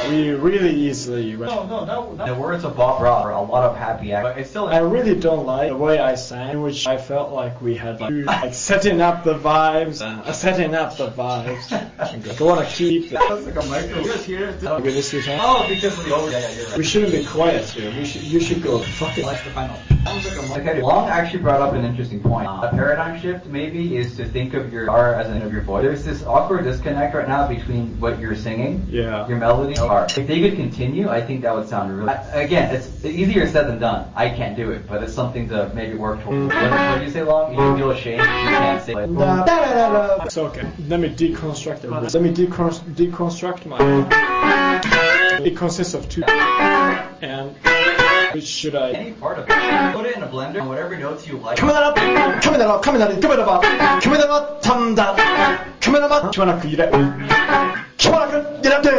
we really easily. No. The words of Bob Ross are a lot of happy act. But it's still. I really don't like the way I sang, which I felt like we had like setting up the vibes. Go on a keep. That's like a micro. You guys hear it? Okay, this is Oh, because of the over. Yeah, you're right. We shouldn't be quiet here. You should go fucking. Like the final. Okay, Long actually brought up an interesting point. A paradigm shift maybe is to think of your R as an end of your voice. There's this awkward disconnect right now between what you're singing, your melody, and R. If they could continue, I think that would sound really. Again, it's easier said than done. I can't do it, but it's something to maybe work towards. What do you say, Long? You feel ashamed if you can't say it. It's okay. Let me deconstruct it. Let me deconstruct my. It consists of two. And which should I? Any part of it. Put it in a blender. Whatever notes you like. 카메라 탐다. 카메라 그 일에. 카메라 그 일에.